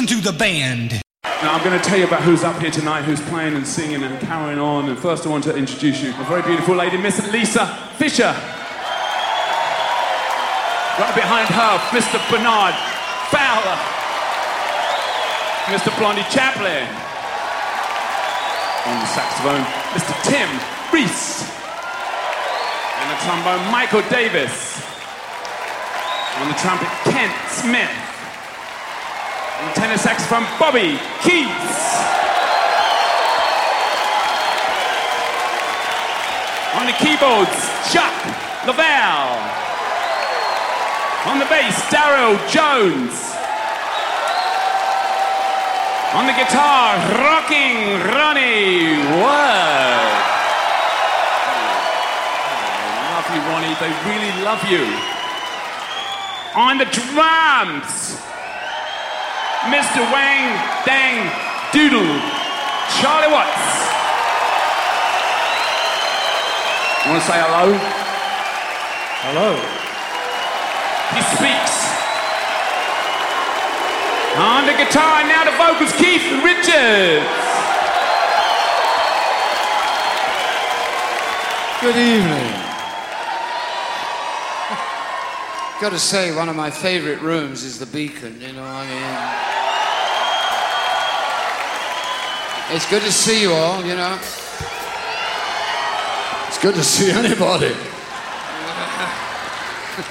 listen to the band. Now I'm going to tell you about who's up here tonight, who's playing and singing and carrying on. And first I want to introduce you, a very beautiful lady, Miss Lisa Fisher. Right behind her, Mr. Bernard Fowler. Mr. Blondie Chaplin. On the saxophone, Mr. Tim Reese. And the trombone, Michael Davis. On the trumpet, Kent Smith. On the tenor saxophone, Bobby Keys. On the keyboards, Chuck Lavelle. On the bass, Daryl Jones. On the guitar, rocking Ronnie Ward. Love you, Ronnie. They really love you. On the drums, Mr. Wang Dang Doodle, Charlie Watts. Want to say hello? Hello. He speaks. On the guitar, now the vocals, Keith Richards. Good evening. Got to say, one of my favorite rooms is the Beacon, you know, I mean... It's good to see you all, you know. It's good to see anybody.